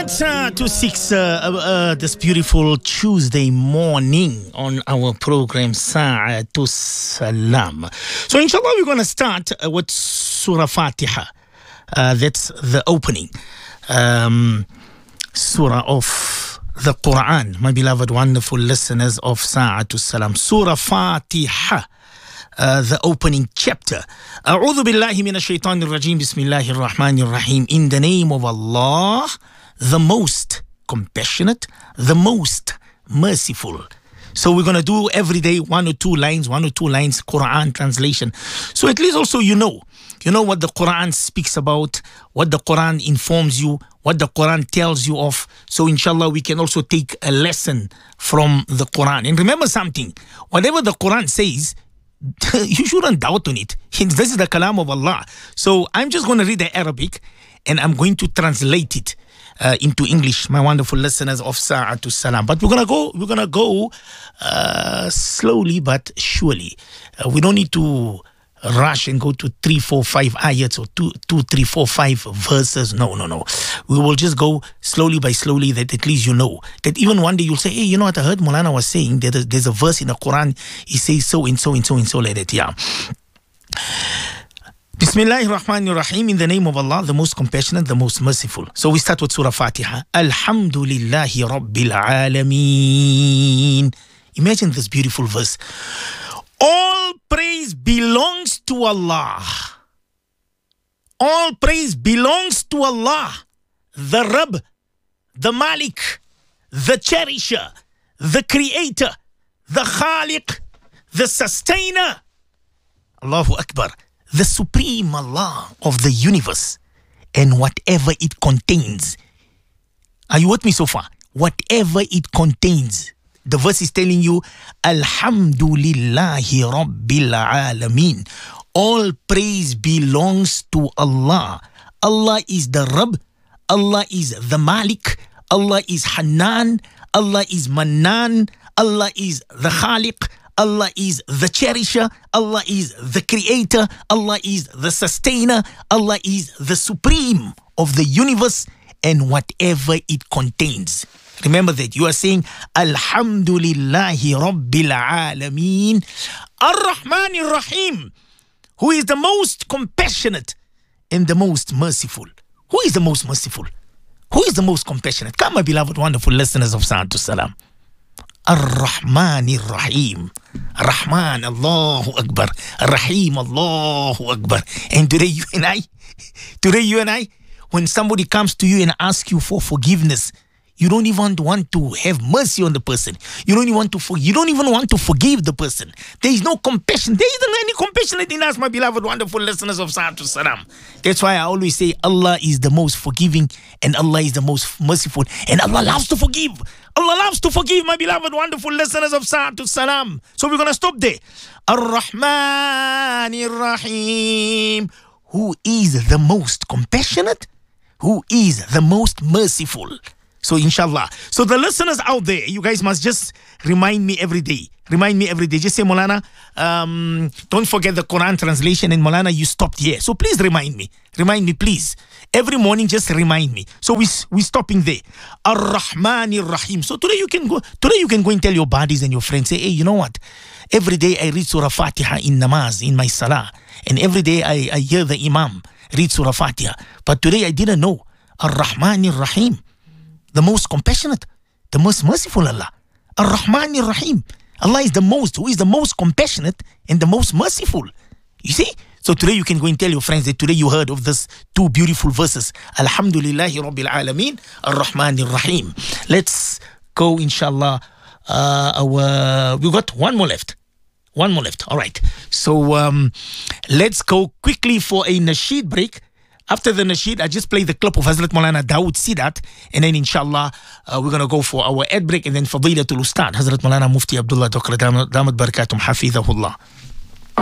minutes to 6 this beautiful Tuesday morning on our program Sa'atu Salam. So inshallah we're going to start with Surah Fatiha. That's the opening surah of the Quran, my beloved wonderful listeners of Sa'atu Salam. Surah Fatiha, the opening chapter. A'udhu billahi minash shaitanir rajim. Bismillahir rahmanir rahim. In the name of Allah, the most compassionate, the most merciful. So we're going to do every day one or two lines Quran translation. So at least also you know what the Quran speaks about, what the Quran informs you, what the Quran tells you of. So inshallah we can also take a lesson from the Quran. And remember something, whatever the Quran says, you shouldn't doubt on it. This is the kalam of Allah. So I'm just going to read the Arabic and I'm going to translate it into English, my wonderful listeners of Sa'atu Salam. But we're gonna go slowly but surely. We don't need to rush and go to 3, 4, 5 ayats or 2, 3, 4, 5 verses. No. We will just go slowly by slowly, that at least you know. That even one day you'll say, hey, you know what, I heard Maulana was saying, there's a verse in the Quran, he says so and so and so and so like that. Yeah. Bismillahir Rahmanir Rahim. In the name of Allah, the most compassionate, the most merciful. So we start with Surah Fatiha. Alhamdulillahi Rabbil Alameen. Imagine this beautiful verse. All praise belongs to Allah. All praise belongs to Allah, the Rabb, the Malik, the Cherisher, the Creator, the Khaliq, the Sustainer. Allahu Akbar. The Supreme Allah of the universe and whatever it contains. Are you with me so far? Whatever it contains. The verse is telling you, Alhamdulillahi Rabbil Alameen. All praise belongs to Allah. Allah is the Rabb. Allah is the Malik. Allah is Hanan. Allah is Mannan. Allah is the Khaliq. Allah is the Cherisher. Allah is the Creator. Allah is the Sustainer. Allah is the Supreme of the universe and whatever it contains. Remember that you are saying Alhamdulillahi Rabbil Alameen Ar-Rahmanir Rahim, who is the most compassionate and the most merciful. Who is the most merciful? Who is the most compassionate? Come, my beloved wonderful listeners of Sa'atu Salam. Ar-Rahmanir Rahim. Rahman, Allahu Akbar. Ar-Rahim, Allahu Akbar. And today you and I, when somebody comes to you and asks you for forgiveness, you don't even want to have mercy on the person. You don't even want to forgive the person. There is no compassion. There isn't any compassion in us, my beloved wonderful listeners of Sa'atu Salam. That's why I always say Allah is the most forgiving and Allah is the most merciful. And Allah loves to forgive. Allah loves to forgive, my beloved wonderful listeners of Sa'atu Salam. So we're going to stop there. Ar-Rahmanir Rahim. Who is the most compassionate? Who is the most merciful? So inshallah. So the listeners out there, you guys must just remind me every day. Just say, Maulana, don't forget the Quran translation. And Maulana, you stopped here. So please remind me. Please. Every morning, just remind me. So we're stopping there. Ar-Rahmanir Rahim. So today you can go and tell your buddies and your friends, say, hey, you know what? Every day I read Surah Fatiha in namaz, in my salah. And every day I hear the Imam read Surah Fatiha. But today I didn't know. Ar-Rahmanir Rahim. The most compassionate, the most merciful Allah. Ar-Rahmanir Rahim. Allah is the most, who is the most compassionate and the most merciful. You see? So today you can go and tell your friends that today you heard of this 2 beautiful verses. Alhamdulillahi Rabbil Alameen, Ar-Rahmanir Rahim. Let's go, inshallah. We got one more left. All right. So let's go quickly for a nasheed break. After the nasheed, I just play the clip of Hazrat Maulana Dawood Sidat, and then inshallah we're going to go for our ad break, and then Fadilatul Ustad Hazrat Maulana Mufti Abdullah Damat Barakatum Hafidhahullah.